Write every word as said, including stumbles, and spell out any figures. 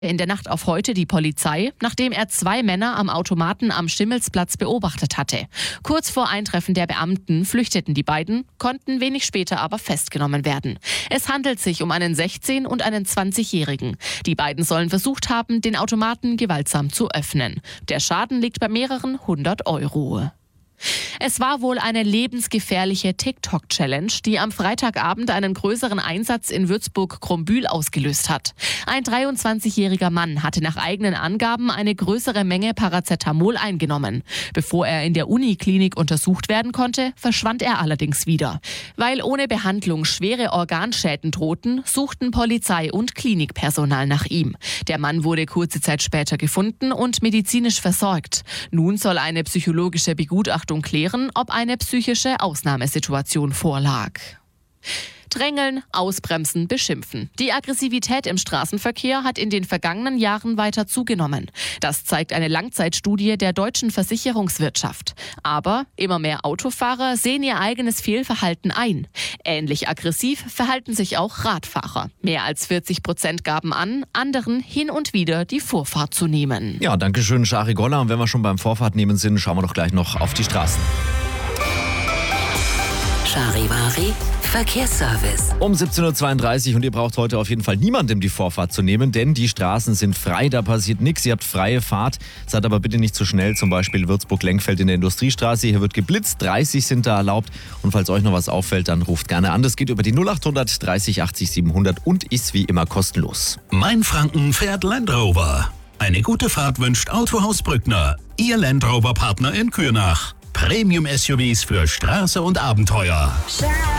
In der Nacht auf heute die Polizei, nachdem er zwei Männer am Automaten am Schimmelsplatz beobachtet hatte. Kurz vor Eintreffen der Beamten flüchteten die beiden, konnten wenig später aber festgenommen werden. Es handelt sich um einen sechzehn- und einen zwanzigjährigen. Die beiden sollen versucht haben, den Automaten gewaltsam zu öffnen. Der Schaden liegt bei mehreren hundert Euro. Es war wohl eine lebensgefährliche TikTok-Challenge, die am Freitagabend einen größeren Einsatz in Würzburg-Krumbühl ausgelöst hat. Ein dreiundzwanzigjähriger Mann hatte nach eigenen Angaben eine größere Menge Paracetamol eingenommen. Bevor er in der Uniklinik untersucht werden konnte, verschwand er allerdings wieder. Weil ohne Behandlung schwere Organschäden drohten, suchten Polizei und Klinikpersonal nach ihm. Der Mann wurde kurze Zeit später gefunden und medizinisch versorgt. Nun soll eine psychologische Begutachtung klären, ob eine psychische Ausnahmesituation vorlag. Drängeln, ausbremsen, beschimpfen. Die Aggressivität im Straßenverkehr hat in den vergangenen Jahren weiter zugenommen. Das zeigt eine Langzeitstudie der deutschen Versicherungswirtschaft. Aber immer mehr Autofahrer sehen ihr eigenes Fehlverhalten ein. Ähnlich aggressiv verhalten sich auch Radfahrer. Mehr als vierzig Prozent gaben an, anderen hin und wieder die Vorfahrt zu nehmen. Ja, danke schön, Shari Goller. Und wenn wir schon beim Vorfahrtnehmen sind, schauen wir doch gleich noch auf die Straßen. Charivari Verkehrsservice. Um siebzehn Uhr zweiunddreißig und ihr braucht heute auf jeden Fall niemandem die Vorfahrt zu nehmen, denn die Straßen sind frei, da passiert nichts, ihr habt freie Fahrt. Seid aber bitte nicht zu schnell, zum Beispiel Würzburg-Lenkfeld in der Industriestraße, hier wird geblitzt, dreißig sind da erlaubt und falls euch noch was auffällt, dann ruft gerne an. Das geht über die null achthundert dreißig achtzig siebenhundert und ist wie immer kostenlos. Mainfranken fährt Land Rover. Eine gute Fahrt wünscht Autohaus Brückner, Ihr Land Rover Partner in Kürnach. Premium-S U Vs für Straße und Abenteuer.